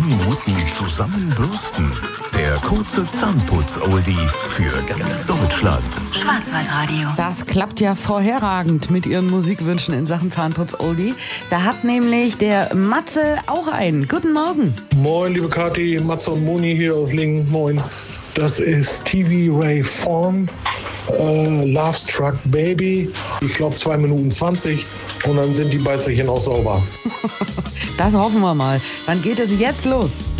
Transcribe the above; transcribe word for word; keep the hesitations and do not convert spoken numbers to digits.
Minuten zusammenbürsten. Der kurze Zahnputz-Oldie für ganz Deutschland. Schwarzwaldradio. Das klappt ja hervorragend mit Ihren Musikwünschen in Sachen Zahnputz-Oldie. Da hat nämlich der Matze auch einen. Guten Morgen. Moin, liebe Kathi, Matze und Moni hier aus Lingen. Moin. Das ist T V Ray Vaughan, äh, Love Struck Baby. Ich glaube zwei Minuten zwanzig und dann sind die Beißerchen auch sauber. Das hoffen wir mal. Wann geht es jetzt los?